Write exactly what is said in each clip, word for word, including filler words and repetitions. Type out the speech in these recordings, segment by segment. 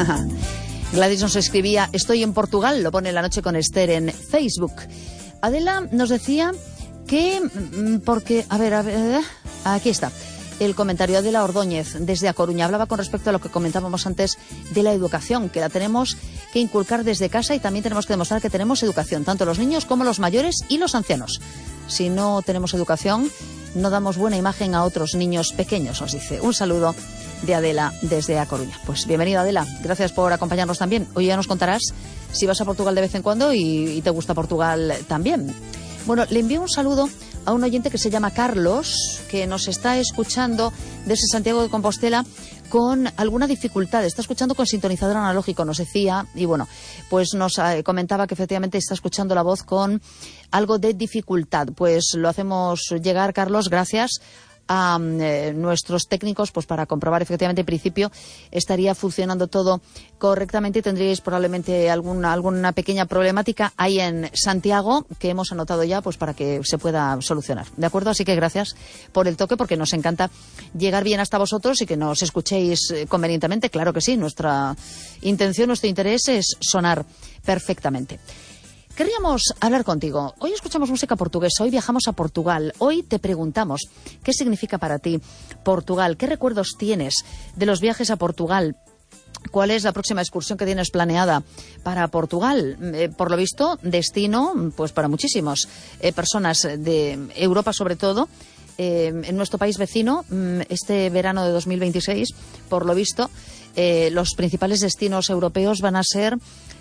Gladys nos escribía, estoy en Portugal, lo pone La Noche con Esther en Facebook. Adela nos decía que, porque, a ver, a ver, aquí está, el comentario de la Ordóñez desde A Coruña. Hablaba con respecto a lo que comentábamos antes de la educación, que la tenemos que inculcar desde casa y también tenemos que demostrar que tenemos educación, tanto los niños como los mayores y los ancianos. Si no tenemos educación, no damos buena imagen a otros niños pequeños, nos dice. Un saludo de Adela desde A Coruña. Pues bienvenida, Adela, gracias por acompañarnos también. Hoy ya nos contarás si vas a Portugal de vez en cuando y, y te gusta Portugal también. Bueno, le envío un saludo a un oyente que se llama Carlos, que nos está escuchando desde Santiago de Compostela con alguna dificultad. Está escuchando con sintonizador analógico, nos decía, y bueno, pues nos eh, comentaba que efectivamente está escuchando la voz con algo de dificultad. Pues lo hacemos llegar, Carlos, gracias a eh, nuestros técnicos, pues para comprobar efectivamente en principio estaría funcionando todo correctamente y tendríais probablemente alguna alguna pequeña problemática ahí en Santiago que hemos anotado ya pues para que se pueda solucionar, ¿de acuerdo? Así que gracias por el toque, porque nos encanta llegar bien hasta vosotros y que nos escuchéis convenientemente. Claro que sí, nuestra intención, nuestro interés es sonar perfectamente. Querríamos hablar contigo. Hoy escuchamos música portuguesa, hoy viajamos a Portugal. Hoy te preguntamos qué significa para ti Portugal, qué recuerdos tienes de los viajes a Portugal. ¿Cuál es la próxima excursión que tienes planeada para Portugal? Eh, por lo visto, destino pues para muchísimas eh, personas de Europa sobre todo. Eh, en nuestro país vecino, este verano de dos mil veintiséis, por lo visto, eh, los principales destinos europeos van a ser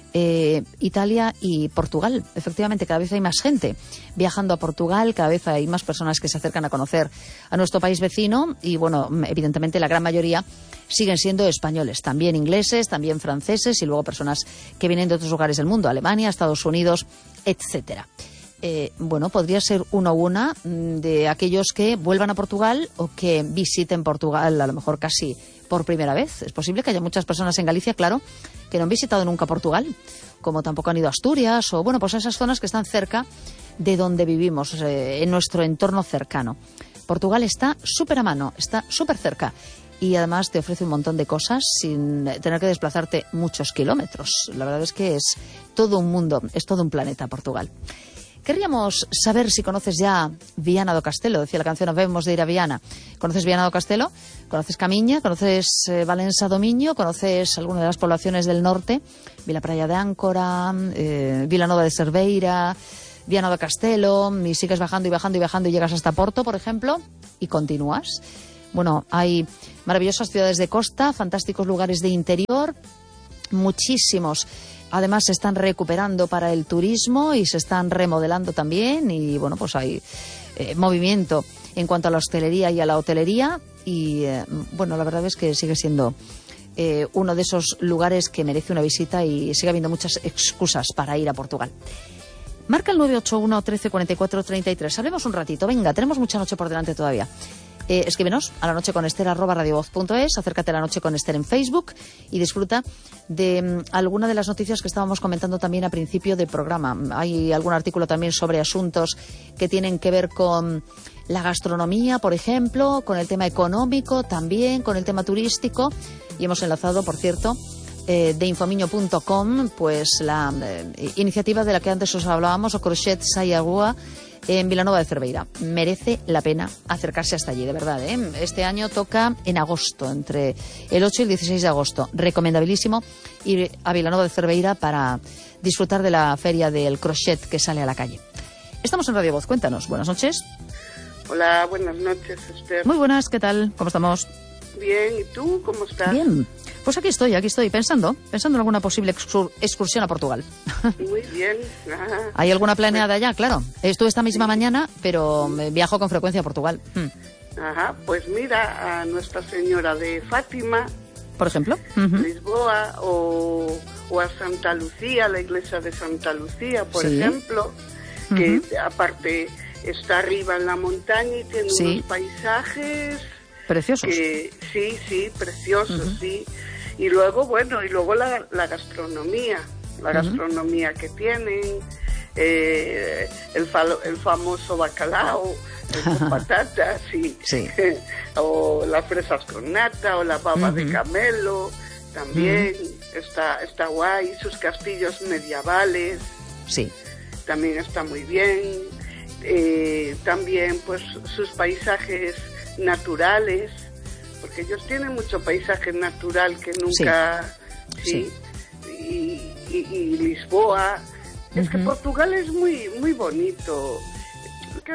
Eh, Italia y Portugal. Efectivamente, cada vez hay más gente viajando a Portugal, cada vez hay más personas que se acercan a conocer a nuestro país vecino y, bueno, evidentemente la gran mayoría siguen siendo españoles, también ingleses, también franceses y luego personas que vienen de otros lugares del mundo, Alemania, Estados Unidos, etcétera. Eh, bueno, podría ser uno o una de aquellos que vuelvan a Portugal o que visiten Portugal a lo mejor casi por primera vez. Es posible que haya muchas personas en Galicia, claro, que no han visitado nunca Portugal, como tampoco han ido a Asturias o, bueno, pues a esas zonas que están cerca de donde vivimos, eh, en nuestro entorno cercano. Portugal está súper a mano, está súper cerca y además te ofrece un montón de cosas sin tener que desplazarte muchos kilómetros. La verdad es que es todo un mundo, es todo un planeta Portugal. Querríamos saber si conoces ya Viana do Castelo. Decía la canción, habemos de ir a Viana. ¿Conoces Viana do Castelo? ¿Conoces Camiña? ¿Conoces eh, Valença do Miño? ¿Conoces alguna de las poblaciones del norte? Vila Praia de Áncora, eh, Vilanova de Cerveira, Viana do Castelo, y sigues bajando y bajando y bajando y llegas hasta Porto, por ejemplo, y continúas. Bueno, hay maravillosas ciudades de costa, fantásticos lugares de interior, muchísimos. Además se están recuperando para el turismo y se están remodelando también y bueno, pues hay eh, movimiento en cuanto a la hostelería y a la hotelería y eh, bueno, la verdad es que sigue siendo eh, uno de esos lugares que merece una visita y sigue habiendo muchas excusas para ir a Portugal. Marca el nueve ocho uno, trece, cuarenta y cuatro, treinta y tres. Hablemos un ratito, venga, tenemos mucha noche por delante todavía. Eh, escríbenos a la noche con Esther arroba radiovoz punto es, acércate a La Noche con Esther en Facebook y disfruta de um, alguna de las noticias que estábamos comentando también a principio del programa. Hay algún artículo también sobre asuntos que tienen que ver con la gastronomía, por ejemplo, con el tema económico también, con el tema turístico y hemos enlazado, por cierto, eh, de infomiño punto com, pues la eh, iniciativa de la que antes os hablábamos, o Crochet Sayagua, en Vilanova de Cerveira. Merece la pena acercarse hasta allí, de verdad, ¿eh? Este año toca en agosto, entre el ocho y el dieciséis de agosto. Recomendabilísimo ir a Vilanova de Cerveira para disfrutar de la feria del crochet que sale a la calle. Estamos en Radio Voz, cuéntanos. Buenas noches. Hola, buenas noches, Esther. Muy buenas, ¿qué tal? ¿Cómo estamos? Bien, ¿y tú cómo estás? Bien. Pues aquí estoy, aquí estoy, pensando, pensando en alguna posible excur- excursión a Portugal. Muy bien. Ajá. ¿Hay alguna planeada ya? Claro. Estuve esta misma sí. mañana, pero viajo con frecuencia a Portugal. Hmm. Ajá, pues mira, a Nuestra Señora de Fátima, por ejemplo, uh-huh. Lisboa, o, o a Santa Lucía, la iglesia de Santa Lucía, por sí. ejemplo, que uh-huh. aparte está arriba en la montaña y tiene sí. unos paisajes preciosos. Que, sí, sí, preciosos, uh-huh. sí. Y luego, bueno, y luego la, la gastronomía, la gastronomía uh-huh. que tienen, eh, el, falo, el famoso bacalao, el con patatas, y, sí. o las fresas con nata, o la baba uh-huh. de camelo, también mm. está, está guay, sus castillos medievales. Sí. También está muy bien. Eh, también pues sus paisajes naturales, porque ellos tienen mucho paisaje natural que nunca... Sí. sí. Y, y, y Lisboa. Uh-huh. Es que Portugal es muy, muy bonito.